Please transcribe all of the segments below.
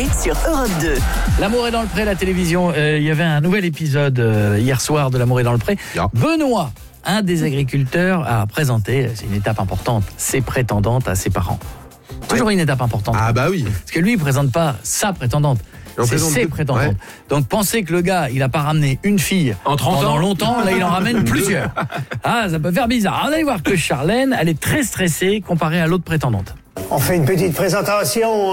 sur Europe 2. L'amour est dans le pré, la télévision. Il y avait un nouvel épisode hier soir de L'amour est dans le pré. Benoît, un des agriculteurs, a présenté, c'est une étape importante, ses prétendantes à ses parents. Toujours une étape importante. Ah bah oui. Parce que lui, il ne présente pas sa prétendante. C'est ses prétendantes. Ouais. Donc pensez que le gars, il n'a pas ramené une fille en 30 pendant ans. Longtemps, là il en ramène plusieurs. Ah, ça peut faire bizarre. Alors, on va voir que Charlène, elle est très stressée comparée à l'autre prétendante. On fait une petite présentation.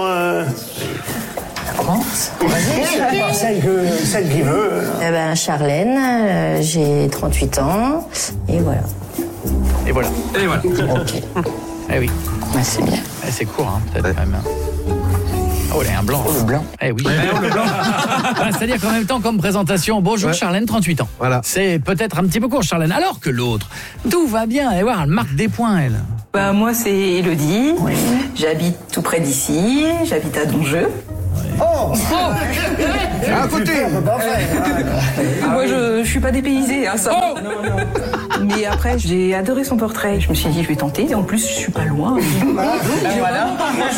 Celle qui veut. Eh ben, Charlène, j'ai 38 ans, et voilà. Et voilà. Et voilà. Ok. Eh oui. Bah, c'est bien. Eh, c'est court, hein, peut-être quand même. Oh, il y a un blanc. Oh, le blanc. Eh oui. Le blanc. C'est-à-dire qu'en même temps, comme présentation, bonjour Charlène, 38 ans. Voilà. C'est peut-être un petit peu court, Charlène. Alors que l'autre, tout va bien. Et voir, elle marque des points, elle. Bah, moi, c'est Élodie. Oui. J'habite tout près d'ici. J'habite à Donjeu. Oh, à côté. Moi, je suis pas dépaysée, hein, ça. Oh Non. Mais après, j'ai adoré son portrait. Je me suis dit, je vais tenter. Et en plus, je suis pas loin. Voilà.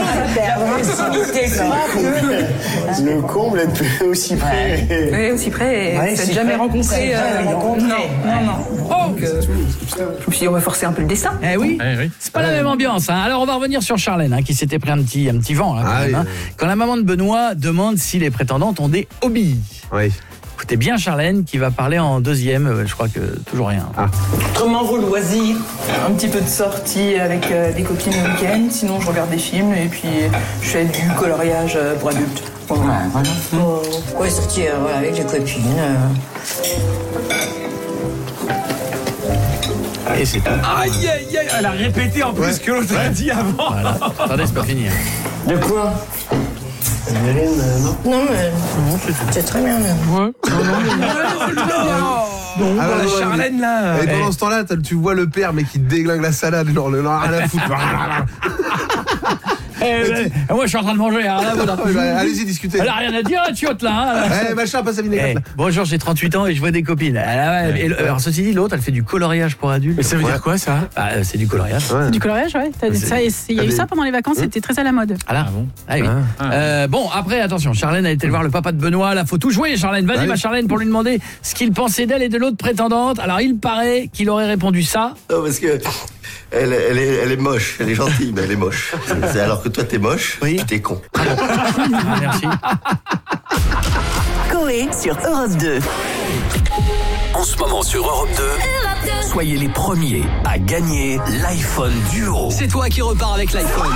Le comble est aussi près. Oui, aussi près. Ouais, ça si n'a jamais près. rencontré. Non. Oh. Donc, je me suis dit, on va forcer un peu le destin. Eh oui. C'est pas la même ambiance. Hein. Alors, on va revenir sur Charlène, hein, qui s'était pris un petit vent. Là, quand même, hein. Quand la maman de Benoît demande si les prétendantes ont des hobbies. Oui. Écoutez bien Charlène qui va parler en deuxième, je crois que toujours rien. Ah. Autrement, vos loisirs, un petit peu de sortie avec des copines le week-end, sinon je regarde des films et puis je fais du coloriage pour adultes. Voilà. Ouais, sortir avec des copines. Et c'est tout. Aïe, elle a répété en plus que l'autre a dit avant. Voilà. Attendez, c'est pas fini. De quoi Non, mais c'est très bien. Non, la Charlène là. Et pendant ce temps-là, tu vois le père mais qui déglingue la salade, genre le rien à foutre. Moi je suis en train de manger, rien à foutre. Allez-y, discutez. Elle a rien à dire, la chiotte là. Hein. Machin, passe à vinaigrette. Bonjour, j'ai 38 ans et je vois des copines. Alors ceci dit, l'autre, elle fait du coloriage pour adultes. Mais ça veut dire quoi ça? C'est du coloriage. C'est du coloriage, ouais. Il y a eu ça pendant les vacances, c'était très à la mode. Ah là. Bon. Ah, oui. Bon, après, attention, Charlène a été voir le papa de Benoît. Là, faut tout jouer, Charlène. Vas-y, ma Charlène, pour lui demander ce qu'il pensait d'elle et de l'autre prétendante. Alors, il paraît qu'il aurait répondu ça. Non, parce que elle est moche, elle est gentille, mais elle est moche. Alors que toi, t'es moche, oui. T'es con. Ah, merci. Coé sur Europe 2. En ce moment sur Europe 2, soyez les premiers à gagner l'iPhone Duo. C'est toi qui repars avec l'iPhone.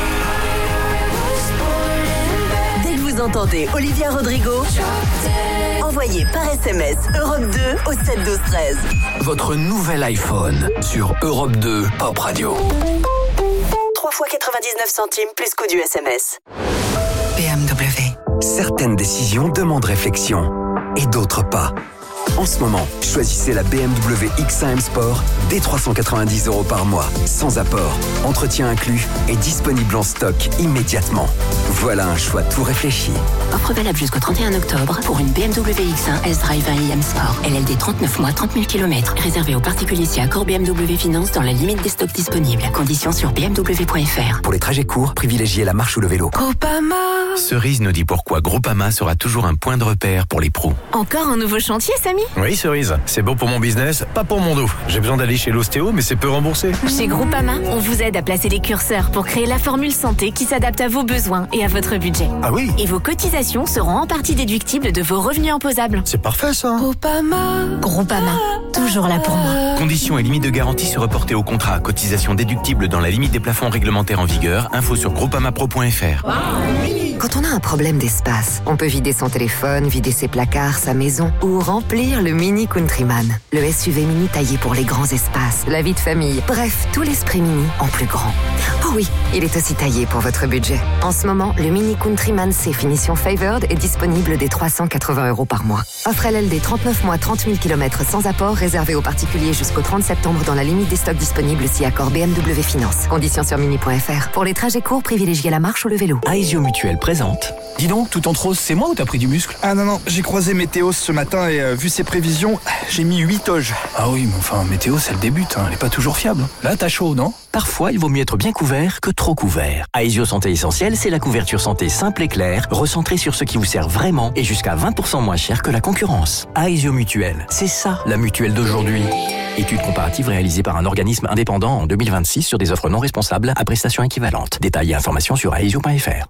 Dès que vous entendez Olivia Rodrigo, envoyez par SMS Europe 2 au 7 12 13. Votre nouvel iPhone sur Europe 2 Pop Radio. 3 fois 99 centimes plus coût du SMS. BMW. Certaines décisions demandent réflexion et d'autres pas. En ce moment, choisissez la BMW X1 M Sport dès 390 € par mois, sans apport, entretien inclus et disponible en stock immédiatement. Voilà un choix tout réfléchi. Offre valable jusqu'au 31 octobre pour une BMW X1 S-Drive 1 IM Sport. LLD 39 mois, 30 000 km. Réservé aux particuliers si accord BMW Finance dans la limite des stocks disponibles. Conditions sur bmw.fr. Pour les trajets courts, privilégiez la marche ou le vélo. Groupama. Cerise nous dit pourquoi Groupama sera toujours un point de repère pour les pros. Encore un nouveau chantier, Samy? Oui, Cerise, c'est bon pour mon business, pas pour mon dos. J'ai besoin d'aller chez l'ostéo, mais c'est peu remboursé. Chez Groupama, on vous aide à placer les curseurs pour créer la formule santé qui s'adapte à vos besoins et à votre budget. Ah oui? Et vos cotisations seront en partie déductibles de vos revenus imposables. C'est parfait ça. Groupama, toujours là pour moi. Conditions et limites de garantie se reporter au contrat. Cotisation déductible dans la limite des plafonds réglementaires en vigueur. Info sur groupamapro.fr. Quand on a un problème d'espace, on peut vider son téléphone, vider ses placards, sa maison ou remplir le Mini Countryman. Le SUV mini taillé pour les grands espaces, la vie de famille, bref, tout l'esprit mini en plus grand. Oh oui, il est aussi taillé pour votre budget. En ce moment, le Mini Countryman C finition Favored est disponible dès 380 € par mois. Offre LLD 39 mois, 30 000 km sans apport, réservé aux particuliers jusqu'au 30 septembre dans la limite des stocks disponibles si accord BMW Finance. Conditions sur mini.fr. Pour les trajets courts, privilégiez la marche ou le vélo. Aesio Mutuelle présente. Dis donc, tout en rose, c'est moi ou t'as pris du muscle? Ah non, j'ai croisé Météo ce matin et vu ses prévisions, j'ai mis 8 toges. Ah oui, mais enfin, Météo, c'est le début, elle est pas toujours fiable. Là, t'as chaud, non? Parfois, il vaut mieux être bien couvert que trop couvert. Aesio Santé Essentielle, c'est la couverture santé simple et claire, recentrée sur ce qui vous sert vraiment et jusqu'à 20% moins cher que la concurrence. Aesio Mutuelle, c'est ça, la mutuelle d'aujourd'hui. Étude comparative réalisée par un organisme indépendant en 2026 sur des offres non responsables à prestations équivalentes. Détails et informations sur aesio.fr.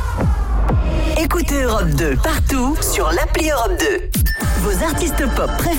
Écoutez Europe 2 partout sur l'appli Europe 2. Vos artistes pop préférés